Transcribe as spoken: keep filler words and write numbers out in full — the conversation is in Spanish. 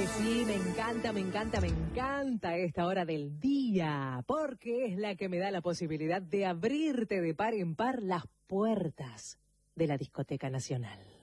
que sí, me encanta, me encanta, me encanta esta hora del día, porque es la que me da la posibilidad de abrirte de par en par las puertas de la Discoteca Nacional.